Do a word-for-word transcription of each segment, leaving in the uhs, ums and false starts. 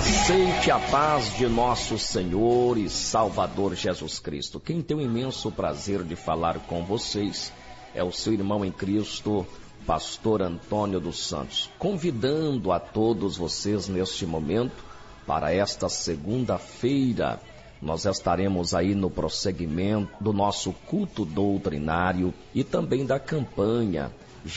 Aceite a paz de nosso Senhor e Salvador Jesus Cristo. Quem tem o imenso prazer de falar com vocês é o seu irmão em Cristo, Pastor Antônio dos Santos, convidando a todos vocês neste momento para esta segunda-feira. Nós estaremos aí no prosseguimento do nosso culto doutrinário e também da campanha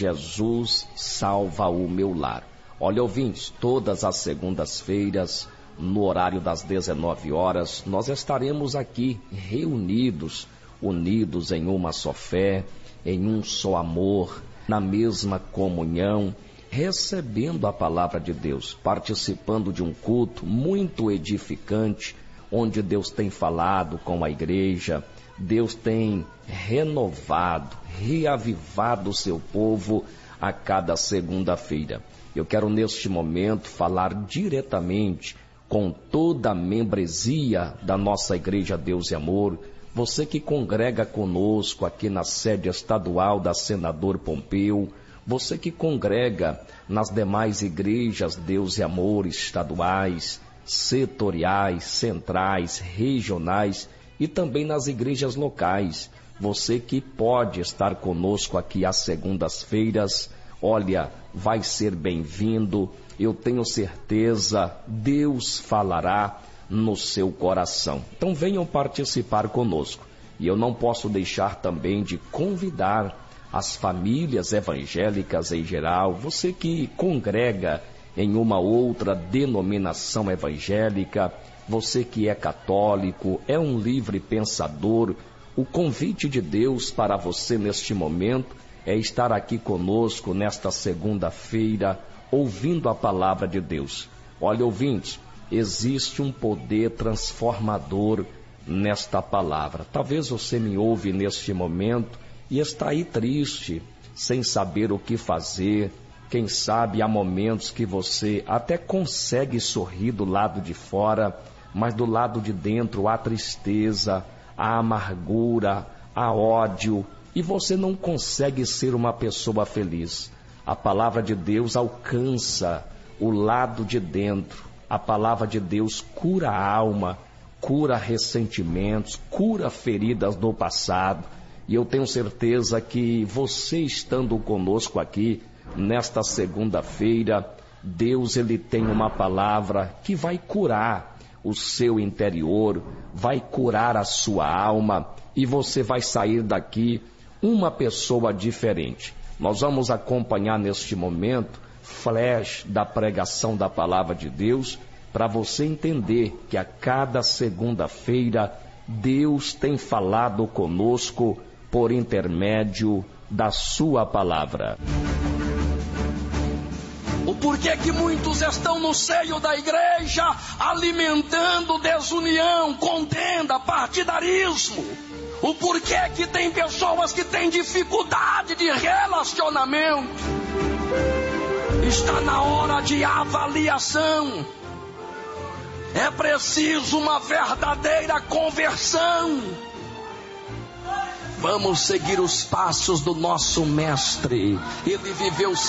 Jesus Salva o Meu Lar. Olha, ouvintes, todas as segundas-feiras, no horário das dezenove horas, nós estaremos aqui reunidos, unidos em uma só fé, em um só amor, na mesma comunhão, recebendo a palavra de Deus, participando de um culto muito edificante, onde Deus tem falado com a igreja, Deus tem renovado, reavivado o seu povo a cada segunda-feira. Eu quero neste momento falar diretamente com toda a membresia da nossa Igreja Deus e Amor, você que congrega conosco aqui na sede estadual da Senador Pompeu, você que congrega nas demais igrejas Deus e Amor estaduais, setoriais, centrais, regionais e também nas igrejas locais. Você que pode estar conosco aqui às segundas-feiras, olha, vai ser bem-vindo. Eu tenho certeza, Deus falará no seu coração. Então venham participar conosco. E eu não posso deixar também de convidar as famílias evangélicas em geral, você que congrega em uma outra denominação evangélica, você que é católico, é um livre pensador, o convite de Deus para você neste momento é estar aqui conosco nesta segunda-feira, ouvindo a palavra de Deus. Olha, ouvintes, existe um poder transformador nesta palavra. Talvez você me ouve neste momento e está aí triste, sem saber o que fazer. Quem sabe há momentos que você até consegue sorrir do lado de fora, mas do lado de dentro há tristeza, há amargura, há ódio, e você não consegue ser uma pessoa feliz. A palavra de Deus alcança o lado de dentro. A palavra de Deus cura a alma, cura ressentimentos, cura feridas do passado. E eu tenho certeza que você estando conosco aqui, nesta segunda-feira, Deus ele tem uma palavra que vai curar o seu interior, vai curar a sua alma e você vai sair daqui uma pessoa diferente. Nós vamos acompanhar neste momento flash da pregação da palavra de Deus para você entender que a cada segunda-feira Deus tem falado conosco por intermédio da sua palavra. O porquê que muitos estão no seio da igreja alimentando desunião, contenda, partidarismo. O porquê que tem pessoas que têm dificuldade de relacionamento. Está na hora de avaliação. É preciso uma verdadeira conversão. Vamos seguir os passos do nosso mestre. Ele viveu